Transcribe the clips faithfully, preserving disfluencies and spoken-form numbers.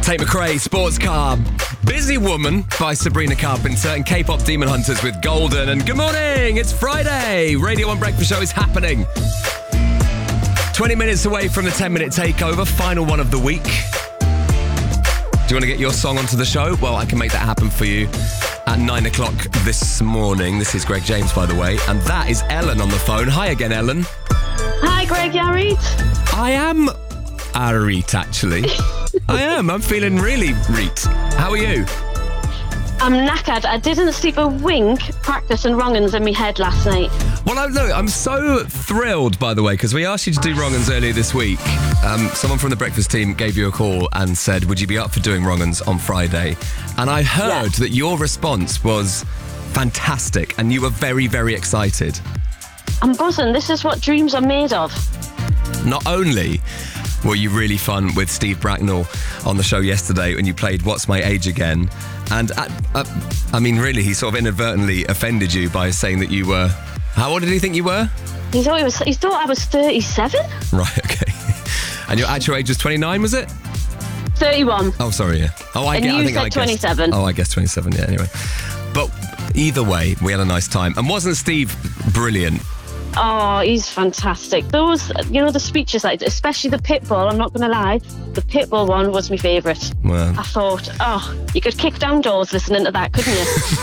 Tate McRae, Sports Car, Busy Woman by Sabrina Carpenter, and K-pop Demon Hunters with Golden. And good morning, it's Friday. Radio one Breakfast Show is happening. twenty minutes away from the ten minute takeover, final one of the week. Do you want to get your song onto the show? Well, I can make that happen for you at nine o'clock this morning. This is Greg James, by the way, and that is Ellen on the phone. Hi again, Ellen. Hi, Greg, you alright? I am alright, actually. I am. I'm feeling really reet. How are you? I'm knackered. I didn't sleep a wink practicing wrong-uns in my head last night. Well, I, look, I'm so thrilled, by the way, because we asked you to do wrong-uns earlier this week. Um, someone from the breakfast team gave you a call and said, would you be up for doing wrong-uns on Friday? And I heard yeah. that your response was fantastic and you were very, very excited. I'm buzzing. This is what dreams are made of. Not only were you really fun with Steve Bracknell on the show yesterday when you played What's My Age Again, and uh, uh, I mean, really, he sort of inadvertently offended you by saying that you were... How old did he think you were? He thought, he was, he thought I was thirty-seven. Right, okay. And your actual age was twenty-nine, was it? thirty-one. Oh, sorry, yeah. Oh, I and get, you I think said I twenty-seven. Oh, I guess twenty-seven, yeah, anyway. But either way, we had a nice time. And wasn't Steve brilliant? Oh, he's fantastic. Those, you know, the speeches, like, especially the Pitbull, I'm not going to lie, the Pitbull one was my favourite. Well. I thought, oh, you could kick down doors listening to that, couldn't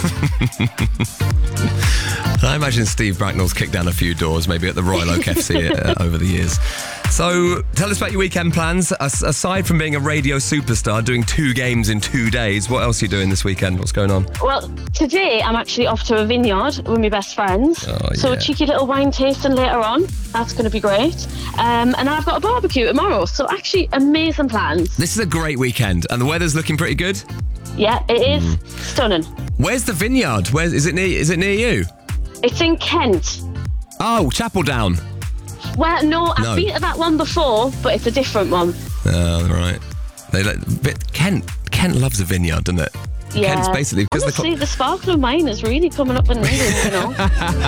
you? I imagine Steve Bracknell's kicked down a few doors, maybe at the Royal Oak F C uh, over the years. So, tell us about your weekend plans. As- aside from being a radio superstar, doing two games in two days, what else are you doing this weekend? What's going on? Well, today I'm actually off to a vineyard with my best friends. Oh, so yeah. a cheeky little wine tasting later on. That's going to be great. Um, and I've got a barbecue tomorrow. So actually, amazing plans. This is a great weekend, and the weather's looking pretty good. Yeah, it is mm. stunning. Where's the vineyard? Where is it near? Is it near you? It's in Kent. Oh, Chapeldown. Well, no, I've no. been to that one before, but it's a different one. Oh, right. They like, but Kent, Kent loves a vineyard, doesn't it? Yeah. Kent's basically because Honestly, the, the sparkling wine is really coming up in England, you know.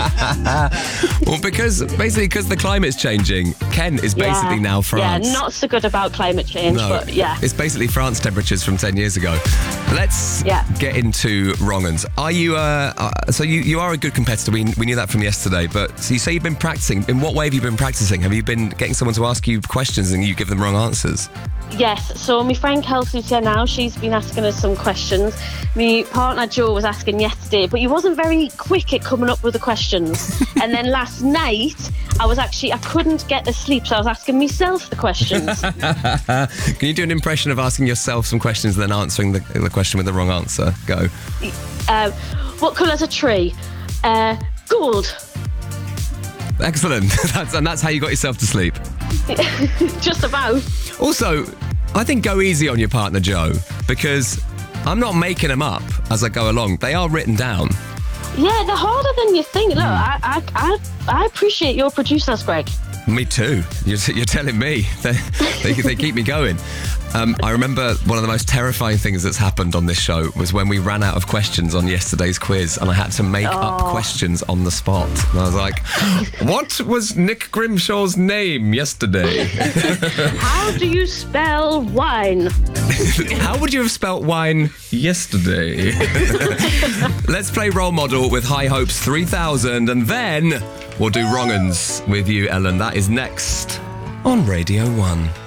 Well, because basically because the climate's changing, Kent is basically yeah. now France. Yeah, not so good about climate change, no, but yeah. It's basically France temperatures from ten years ago. Let's yeah. get into wrong-uns. Are you, uh, uh, so you, you are a good competitor, we, we knew that from yesterday, but so you say you've been practicing. In what way have you been practicing? Have you been getting someone to ask you questions and you give them wrong answers? Yes, so my friend Kelsey's here now. She's been asking us some questions. My partner Joe was asking yesterday, but he wasn't very quick at coming up with the questions. And then last night, I was actually, I couldn't get to sleep, so I was asking myself the questions. Can you do an impression of asking yourself some questions and then answering the, the question with the wrong answer? Go. Uh, what colour's a tree? Uh, gold. Excellent. that's, and that's how you got yourself to sleep. Just about. Also, I think go easy on your partner, Joe, because I'm not making them up as I go along. They are written down. Yeah, they're harder than you think. Look, mm. I, I, I, I appreciate your producers, Greg. Me too. You're, you're telling me. They, they, they keep me going. Um, I remember one of the most terrifying things that's happened on this show was when we ran out of questions on yesterday's quiz and I had to make oh. up questions on the spot. And I was like, what was Nick Grimshaw's name yesterday? How do you spell wine? How would you have spelt wine yesterday? Let's play Role Model with High Hopes three thousand and then we'll do wrong-uns with you, Ellen. That is next on Radio one.